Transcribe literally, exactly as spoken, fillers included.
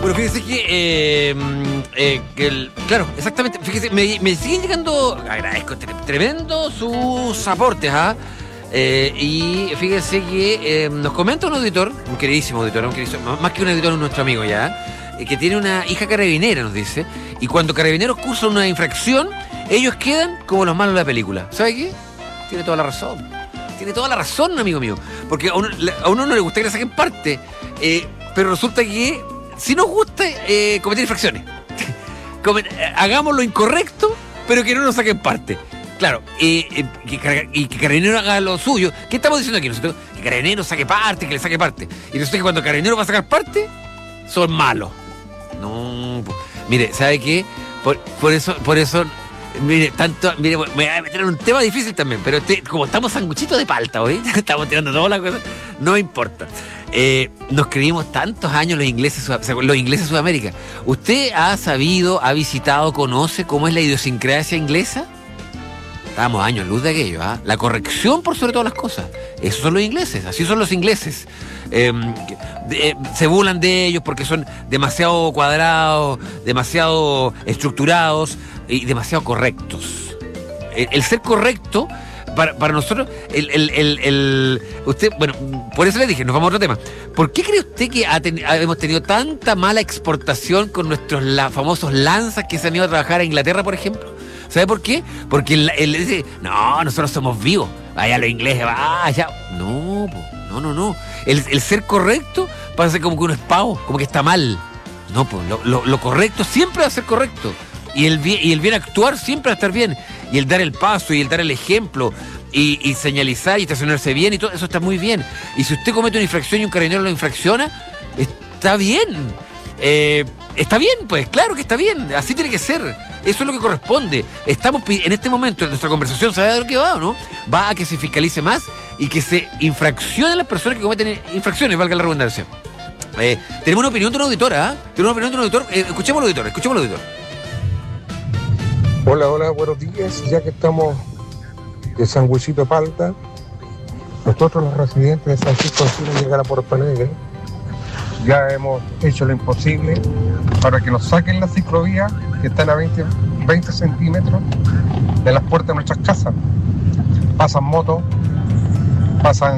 pero fíjese que, eh, eh, que el, claro, exactamente, fíjese, me, me siguen llegando, agradezco tre- tremendo sus aportes, ¿ah? Eh, y fíjese que eh, nos comenta un auditor, un queridísimo auditor, un queridísimo, más que un auditor, un nuestro amigo ya, eh, que tiene una hija carabinera, nos dice, y cuando carabineros cursan una infracción, ellos quedan como los malos de la película. ¿Sabe qué? Tiene toda la razón. Tiene toda la razón, amigo mío. Porque a uno, a uno no le gusta que le saquen parte, eh, pero resulta que si nos gusta eh, cometer infracciones. Comet- eh, hagamos lo incorrecto, pero que no nos saquen parte. Claro, eh, eh, que, car- y que Carabinero haga lo suyo. ¿Qué estamos diciendo aquí nosotros? Que Carabinero saque parte, que le saque parte. Y resulta que cuando Carabinero va a sacar parte, son malos. No, po. Mire, ¿sabe qué? Por, por eso, por eso, mire, tanto, mire, me voy a meter en un tema difícil también, pero este, como estamos sanguchitos de palta hoy, estamos tirando todas las cosas, no importa. Eh, nos creímos tantos años los ingleses, los ingleses de Sudamérica. ¿Usted ha sabido, ha visitado, conoce cómo es la idiosincrasia inglesa? Estábamos años luz de aquello, ¿ah? La corrección por sobre todas las cosas. Esos son los ingleses, así son los ingleses. Eh, de, se burlan de ellos porque son demasiado cuadrados, demasiado estructurados y demasiado correctos. El, el ser correcto, para, para nosotros, el, el, el, el, usted, bueno, por eso le dije, nos vamos a otro tema. ¿Por qué cree usted que ha ten, hemos tenido tanta mala exportación con nuestros la, famosos lanzas que se han ido a trabajar a Inglaterra, por ejemplo? ¿Sabe por qué? Porque él, él dice, no, nosotros somos vivos. Allá los ingleses, vaya. No, po, no, no, no. El, el ser correcto parece como que uno es pavo, como que está mal. No, pues lo, lo, lo correcto siempre va a ser correcto. Y el, bien, y el bien actuar siempre va a estar bien. Y el dar el paso y el dar el ejemplo y, y señalizar y estacionarse bien y todo, eso está muy bien. Y si usted comete una infracción y un carabinero lo infracciona, está bien. Eh, está bien, pues, claro que está bien. Así tiene que ser. Eso es lo que corresponde. Estamos en este momento, en nuestra conversación, ¿sabe de lo que va o no? Va a que se fiscalice más y que se infraccionen las personas que cometen infracciones, valga la redundancia. Eh, tenemos una opinión de una auditora, ¿eh? Tenemos una opinión de un auditor. Eh, escuchemos al auditor, escuchemos al auditor. Hola, hola, buenos días. Ya que estamos de Sanguchito Palta, nosotros los residentes de San Francisco de Chile llegar a Porto Alegre, ya hemos hecho lo imposible para que nos saquen las ciclovías que están a veinte, veinte centímetros de las puertas de nuestras casas. Pasan motos, pasan